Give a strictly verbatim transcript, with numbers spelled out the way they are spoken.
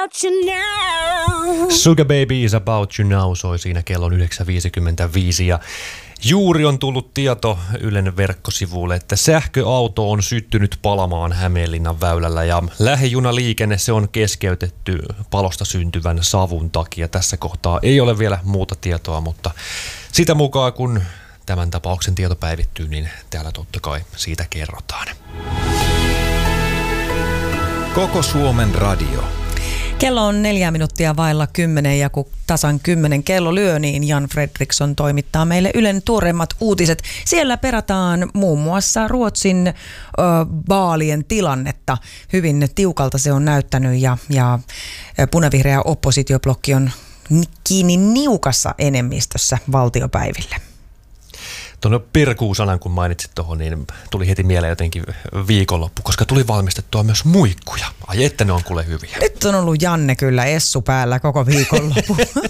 Sugar Baby is about you now soi siinä kellon yhdeksän viisikymmentäviisi ja juuri on tullut tieto Ylen verkkosivuille, että sähköauto on syttynyt palamaan Hämeenlinnan väylällä ja lähijunaliikenne se on keskeytetty palosta syntyvän savun takia. Tässä kohtaa ei ole vielä muuta tietoa, mutta sitä mukaan kun tämän tapauksen tieto päivittyy, niin täällä totta kai siitä kerrotaan. Koko Suomen radio. Kello on neljä minuuttia vailla kymmenen ja kun tasan kymmenen kello lyö, niin Jan Fredriksson toimittaa meille Ylen tuoreimmat uutiset. Siellä perataan muun muassa Ruotsin ö, vaalien tilannetta. Hyvin tiukalta se on näyttänyt ja, ja punavihreä oppositioblokki on kiinni niukassa enemmistössä valtiopäiville. Tuonne Pirkuu-sanan, kun mainitsit tuohon, niin tuli heti mieleen jotenkin viikonloppu, koska tuli valmistettua myös muikkuja. Ai että ne on kuule hyviä. Nyt on ollut Janne kyllä essu päällä koko viikonloppu.